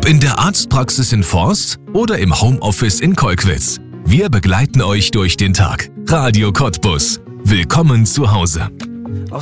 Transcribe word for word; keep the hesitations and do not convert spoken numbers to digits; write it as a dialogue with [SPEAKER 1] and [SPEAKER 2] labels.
[SPEAKER 1] Ob in der Arztpraxis in Forst oder im Homeoffice in Kolkwitz. Wir begleiten euch durch den Tag. Radio Cottbus. Willkommen zu Hause.
[SPEAKER 2] Auch